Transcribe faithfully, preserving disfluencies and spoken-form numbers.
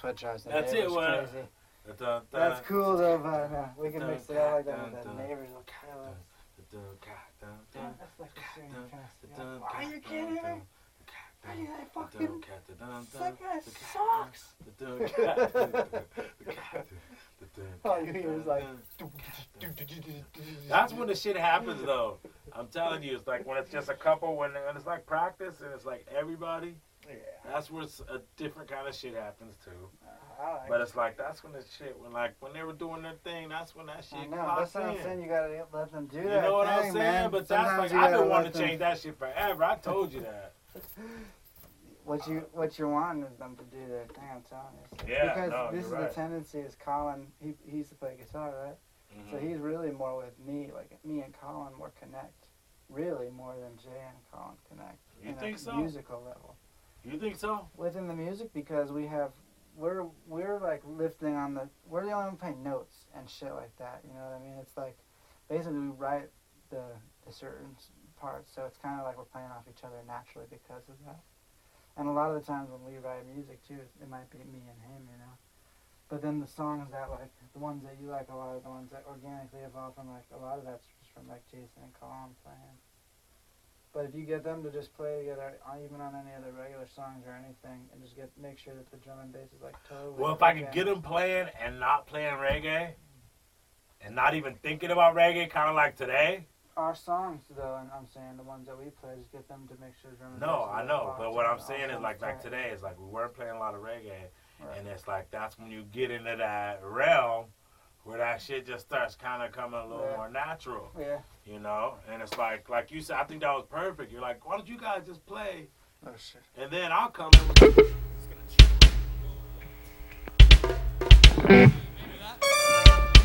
what drives the That's neighbors it, what- crazy. Dun, dun, That's cool though, but uh, we can dun, mix it up like that dun, with the dun, neighbors will kill us. dun, dun, dun, Yeah, that's like the shit dun, you can't see. dun, Are you dun, kidding me? dun, Are you that dun, fucking dun, dun, that guy dun, sucks? dun, dun, dun, dun, All you hear is like. That's when the shit happens, though. I'm telling you, it's like when it's just a couple, when, when it's like practice and it's like everybody. Yeah. That's where it's a different kind of shit happens too. Uh, I like But it's like that's when the shit, when like when they were doing their thing, that's when that shit I know, clocks that's what I'm in. saying. You gotta let them do You that. know what thing, I'm saying? man. But Sometimes that's like you I've gotta been wanting let to them- change that shit forever. I told you that. What you what you want is them to do their thing. I'm telling you. So- Yeah, Because no, this is you're right. the tendency. Is Colin? He he used to play guitar, right? So Mhm. he's really more with me. Like me and Colin more connect. Really more than Jay and Colin connect. You in think a so? Musical level. You think so? Within the music, because we have we're we're like lifting on the we're the only one playing notes and shit like that. You know what I mean? It's like basically we write the the certain s- parts, so it's kind of like we're playing off each other naturally because of that. And a lot of the times when we write music too, it might be me and him, you know. But then the songs that like the ones that you like a lot of the ones that organically evolve from like a lot of that's just from like Jason and Colin playing. But if you get them to just play together, uh, even on any other regular songs or anything, and just get make sure that the drum and bass is like totally. Well, if I could okay. get them playing and not playing reggae, and not even thinking about reggae, kind of like today. Our songs though, and I'm saying the ones that we play, just get them to make sure the drum and bass. No, is I like know, locked but what in, I'm saying all is like like songs tight. today is like we weren't playing a lot of reggae, Right. and it's like that's when you get into that realm where that shit just starts kind of coming a little Yeah. more natural, Yeah. you know. And it's like like you said, I think that was perfect. You're like, why don't you guys just play, Oh shit. and then I'll come in with. It's gonna